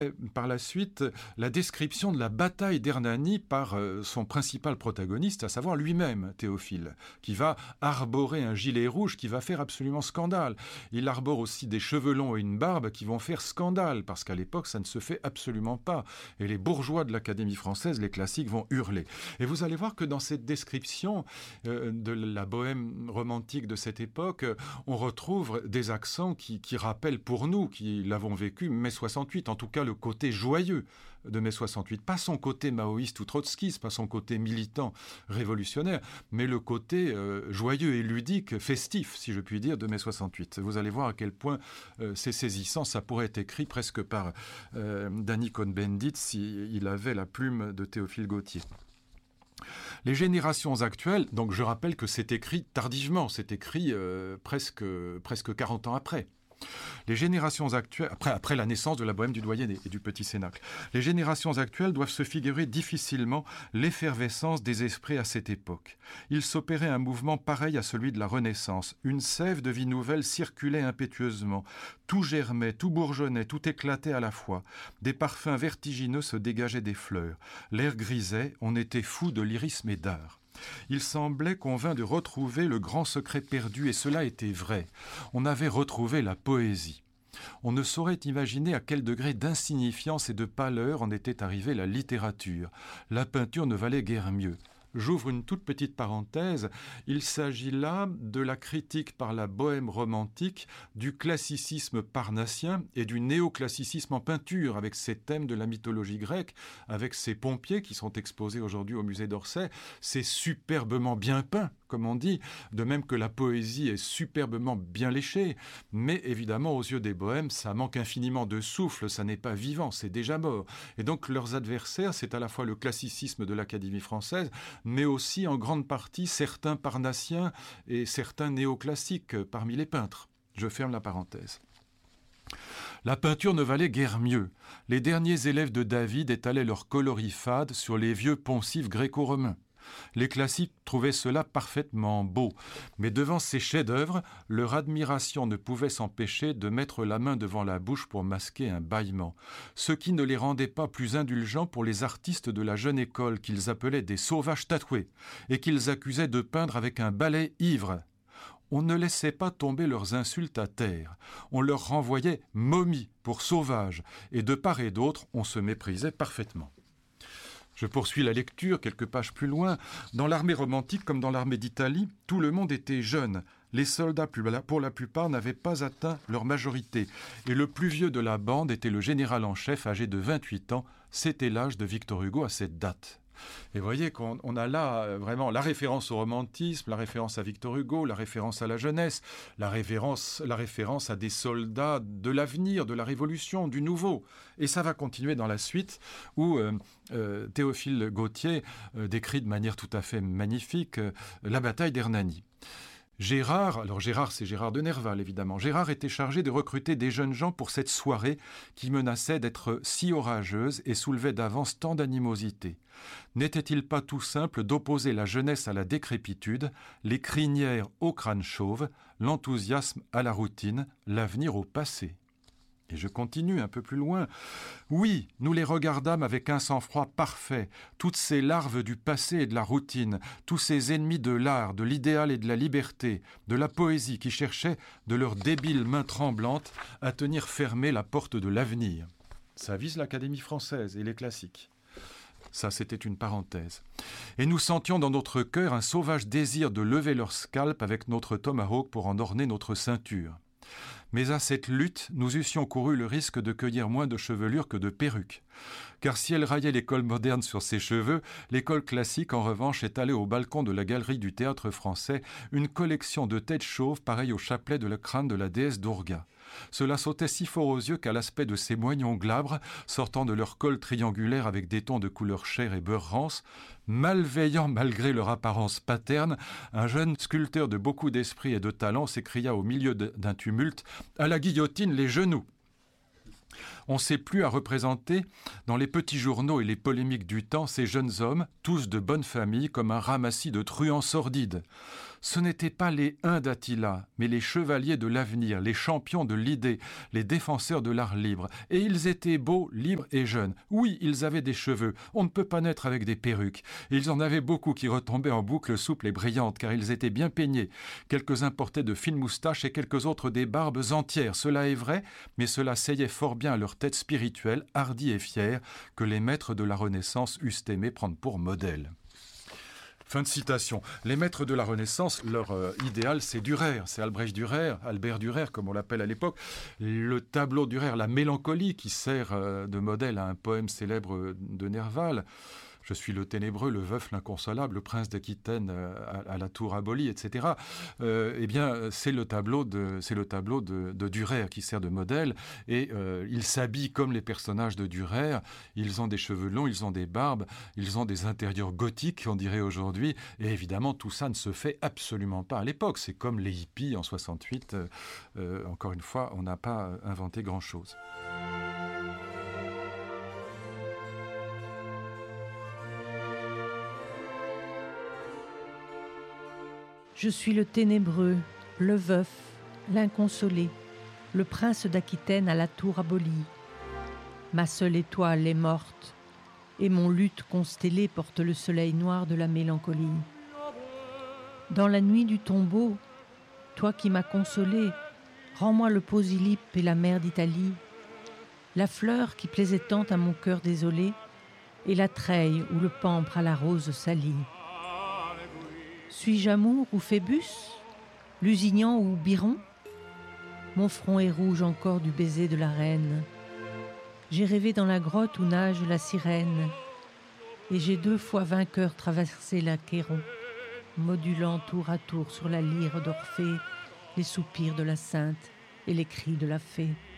Par la suite, la description de la bataille d'Hernani par son principal protagoniste, à savoir lui-même, Théophile, qui va arborer un gilet rouge qui va faire absolument scandale. Il arbore aussi des cheveux longs et une barbe qui vont faire scandale, parce qu'à l'époque, ça ne se fait absolument pas. Et les bourgeois de l'Académie française, les classiques, vont hurler. Et vous allez voir que dans cette description de la bohème romantique de cette époque, on retrouve des accents qui rappellent pour nous, qui l'avons vécu, mai 68, en tout cas le côté joyeux de mai 68, pas son côté maoïste ou trotskiste, pas son côté militant révolutionnaire, mais le côté joyeux et ludique, festif, si je puis dire, de mai 68. Vous allez voir à quel point c'est saisissant, ça pourrait être écrit presque par Danny Cohn-Bendit s'il avait la plume de Théophile Gautier. Les générations actuelles, donc je rappelle que c'est écrit tardivement, c'est écrit presque 40 ans après. Les générations actuelles, après la naissance de la bohème du doyen et du petit cénacle, les générations actuelles doivent se figurer difficilement l'effervescence des esprits à cette époque. Il s'opérait un mouvement pareil à celui de la Renaissance. Une sève de vie nouvelle circulait impétueusement. Tout germait, tout bourgeonnait, tout éclatait à la fois. Des parfums vertigineux se dégageaient des fleurs. L'air grisait, on était fou de lyrisme et d'art. Il semblait qu'on vint de retrouver le grand secret perdu, et cela était vrai. On avait retrouvé la poésie. On ne saurait imaginer à quel degré d'insignifiance et de pâleur en était arrivée la littérature. La peinture ne valait guère mieux. J'ouvre une toute petite parenthèse. Il s'agit là de la critique par la bohème romantique du classicisme parnassien et du néoclassicisme en peinture, avec ces thèmes de la mythologie grecque, avec ces pompiers qui sont exposés aujourd'hui au musée d'Orsay. C'est superbement bien peint, comme on dit, de même que la poésie est superbement bien léchée. Mais évidemment, aux yeux des bohèmes, ça manque infiniment de souffle, ça n'est pas vivant, c'est déjà mort. Et donc leurs adversaires, c'est à la fois le classicisme de l'Académie française, mais aussi en grande partie certains parnassiens et certains néoclassiques parmi les peintres. Je ferme la parenthèse. La peinture ne valait guère mieux. Les derniers élèves de David étalaient leur colorifade sur les vieux poncifs gréco-romains. Les classiques trouvaient cela parfaitement beau, mais devant ces chefs-d'œuvre, leur admiration ne pouvait s'empêcher de mettre la main devant la bouche pour masquer un bâillement, ce qui ne les rendait pas plus indulgents pour les artistes de la jeune école qu'ils appelaient des sauvages tatoués, et qu'ils accusaient de peindre avec un balai ivre. On ne laissait pas tomber leurs insultes à terre, on leur renvoyait momies pour sauvages, et de part et d'autre, on se méprisait parfaitement. Je poursuis la lecture, quelques pages plus loin. Dans l'armée romantique, comme dans l'armée d'Italie, tout le monde était jeune. Les soldats, pour la plupart, n'avaient pas atteint leur majorité. Et le plus vieux de la bande était le général en chef, âgé de 28 ans. C'était l'âge de Victor Hugo à cette date. Et vous voyez qu'on a là vraiment la référence au romantisme, la référence à Victor Hugo, la référence à la jeunesse, la référence à des soldats de l'avenir, de la révolution, du nouveau. Et ça va continuer dans la suite où Théophile Gautier décrit de manière tout à fait magnifique la bataille d'Hernani. Gérard, c'est Gérard de Nerval évidemment, Gérard était chargé de recruter des jeunes gens pour cette soirée qui menaçait d'être si orageuse et soulevait d'avance tant d'animosité. N'était-il pas tout simple d'opposer la jeunesse à la décrépitude, les crinières au crâne chauve, l'enthousiasme à la routine, l'avenir au passé ? Et je continue un peu plus loin. Oui, nous les regardâmes avec un sang-froid parfait, toutes ces larves du passé et de la routine, tous ces ennemis de l'art, de l'idéal et de la liberté, de la poésie qui cherchaient, de leurs débiles mains tremblantes, à tenir fermée la porte de l'avenir. Ça vise l'Académie française et les classiques. Ça, c'était une parenthèse. Et nous sentions dans notre cœur un sauvage désir de lever leur scalp avec notre tomahawk pour en orner notre ceinture. Mais à cette lutte, nous eussions couru le risque de cueillir moins de chevelure que de perruques. Car si elle raillait l'école moderne sur ses cheveux, l'école classique, en revanche, étalait au balcon de la galerie du Théâtre Français une collection de têtes chauves pareilles au chapelet de la crâne de la déesse d'Orga. Cela sautait si fort aux yeux qu'à l'aspect de ces moignons glabres, sortant de leur col triangulaire avec des tons de couleur chair et beurre rance, malveillant malgré leur apparence paterne, un jeune sculpteur de beaucoup d'esprit et de talent s'écria au milieu d'un tumulte « À la guillotine, les genoux !» On ne sait plus à représenter dans les petits journaux et les polémiques du temps ces jeunes hommes, tous de bonne famille, comme un ramassis de truands sordides. Ce n'étaient pas les Huns d'Attila, mais les chevaliers de l'avenir, les champions de l'idée, les défenseurs de l'art libre. Et ils étaient beaux, libres et jeunes. Oui, ils avaient des cheveux. On ne peut pas naître avec des perruques. Et ils en avaient beaucoup qui retombaient en boucles souples et brillantes, car ils étaient bien peignés. Quelques-uns portaient de fines moustaches et quelques autres des barbes entières. Cela est vrai, mais cela seyait fort bien à leur tête spirituelle, hardie et fière, que les maîtres de la Renaissance eussent aimé prendre pour modèle. Fin de citation. Les maîtres de la Renaissance, leur idéal, c'est Dürer, c'est Albert Dürer, comme on l'appelle à l'époque. Le tableau Dürer, la mélancolie, qui sert de modèle à un poème célèbre de Nerval. Je suis le ténébreux, le veuf, l'inconsolable, le prince d'Aquitaine à la tour abolie, etc. Eh bien, c'est le tableau de Dürer qui sert de modèle. Et ils s'habillent comme les personnages de Dürer. Ils ont des cheveux longs, ils ont des barbes, ils ont des intérieurs gothiques, on dirait aujourd'hui. Et évidemment, tout ça ne se fait absolument pas à l'époque. C'est comme les hippies en 68. Encore une fois, on n'a pas inventé grand-chose. Je suis le ténébreux, le veuf, l'inconsolé, le prince d'Aquitaine à la tour abolie. Ma seule étoile est morte, et mon luth constellé porte le soleil noir de la mélancolie. Dans la nuit du tombeau, toi qui m'as consolé, rends-moi le Posillipe et la mer d'Italie, la fleur qui plaisait tant à mon cœur désolé, et la treille ou le pampre à la rose salie. Suis-je amour ou Phébus, Lusignan ou Biron? Mon front est rouge encore du baiser de la reine. J'ai rêvé dans la grotte où nage la sirène, et j'ai 2 fois vainqueur traversé l'Achéron, modulant tour à tour sur la lyre d'Orphée les soupirs de la sainte et les cris de la fée.